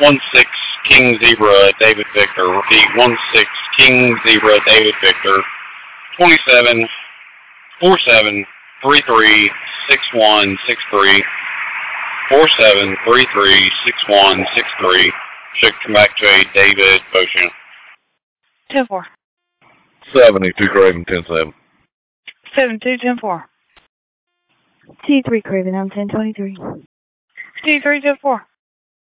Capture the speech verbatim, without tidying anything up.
one six King Zebra David Victor. Repeat, one six King Zebra David Victor. twenty-seven four seven three three six one six three. four seven three three six one six three. Should come back to a David Potion. ten four. seventy-two Craven, ten seven. seven two, ten four. T three Craven, I'm ten twenty-three. T three, ten four.